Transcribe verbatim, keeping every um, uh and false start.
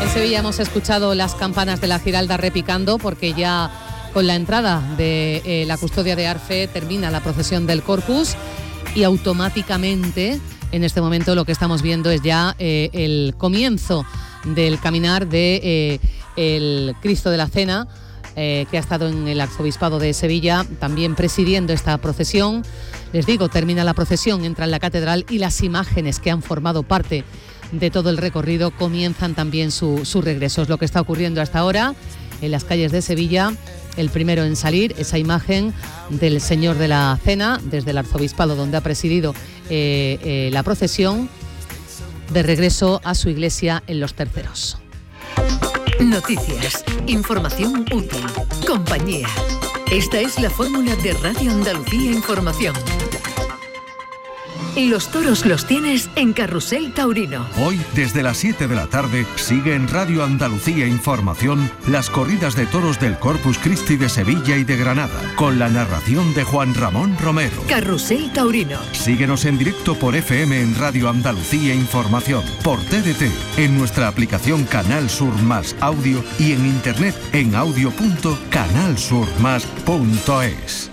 En Sevilla hemos escuchado las campanas de la Giralda repicando porque ya con la entrada de eh, la custodia de Arfe termina la procesión del Corpus y automáticamente en este momento lo que estamos viendo es ya eh, el comienzo del caminar de eh, el Cristo de la Cena, eh, que ha estado en el Arzobispado de Sevilla también presidiendo esta procesión. Les digo, termina la procesión, entra en la catedral y las imágenes que han formado parte de todo el recorrido comienzan también su, su regreso. Es lo que está ocurriendo hasta ahora en las calles de Sevilla. El primero en salir, esa imagen del Señor de la Cena desde el Arzobispado donde ha presidido eh, eh, la procesión de regreso a su iglesia en Los Terceros. Noticias, información útil, compañía. Esta es la fórmula de Radio Andalucía Información. Los toros los tienes en Carrusel Taurino. Hoy, desde las siete de la tarde, sigue en Radio Andalucía Información las corridas de toros del Corpus Christi de Sevilla y de Granada, con la narración de Juan Ramón Romero. Carrusel Taurino. Síguenos en directo por F M en Radio Andalucía Información, por T D T, en nuestra aplicación Canal Sur Más Audio y en internet en audio punto canal sur más punto es.